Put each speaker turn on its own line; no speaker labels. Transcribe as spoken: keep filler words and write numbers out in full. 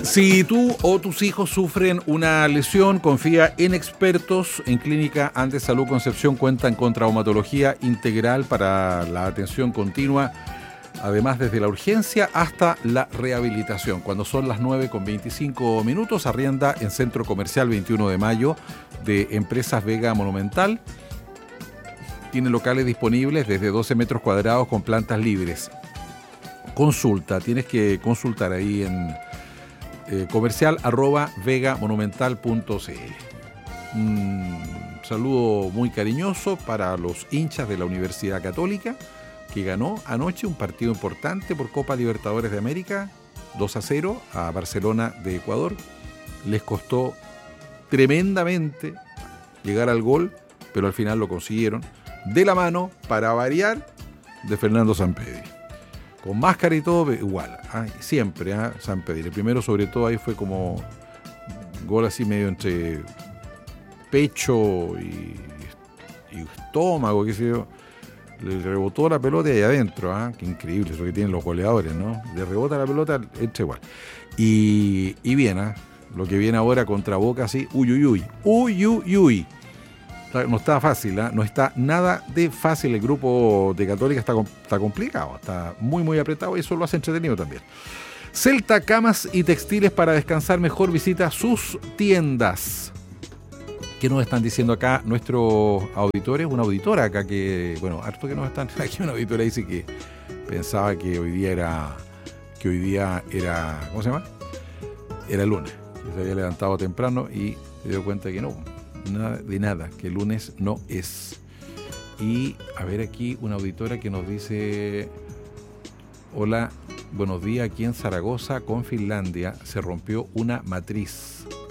Si tú o tus hijos sufren una lesión, confía en expertos. En Clínica Andes Salud Concepción cuentan con traumatología integral para la atención continua, además desde la urgencia hasta la rehabilitación. Cuando son las nueve con veinticinco minutos, arrienda en Centro Comercial veintiuno de mayo de Empresas Vega Monumental. Tiene locales disponibles desde doce metros cuadrados con plantas libres. Consulta, tienes que consultar ahí en eh, comercial arroba vegamonumental punto cl. Un saludo muy cariñoso para los hinchas de la Universidad Católica, que ganó anoche un partido importante por Copa Libertadores de América, dos a cero a Barcelona de Ecuador. Les costó tremendamente llegar al gol, pero al final lo consiguieron, de la mano, para variar, de Fernando Sampedri. Con máscara y todo, igual, ¿eh? siempre, ¿eh? Sampedri. El primero, sobre todo, ahí fue como gol así medio entre pecho y, y estómago, qué sé yo. Le rebotó la pelota y ahí adentro, ¿eh? Qué increíble eso que tienen los goleadores, ¿no? Le rebota la pelota, entra igual. Y, y bien, ¿eh? Lo que viene ahora contra Boca, así, uy, uy, uy, uy, uy, uy. No está fácil, ¿eh? No está nada de fácil. El grupo de Católica está, está complicado, está muy, muy apretado y eso lo hace entretenido también. Celta, camas y textiles para descansar mejor. Visita sus tiendas. ¿Qué nos están diciendo acá nuestros auditores? Una auditora acá que, bueno, harto que nos están. Aquí una auditora dice que pensaba que hoy día era, que hoy día era, ¿cómo se llama? Era lunes. Que se había levantado temprano y se dio cuenta que no. Nada de nada, que el lunes no es. Y a ver aquí una auditora que nos dice: hola, buenos días, aquí en Zaragoza con Finlandia se rompió una matriz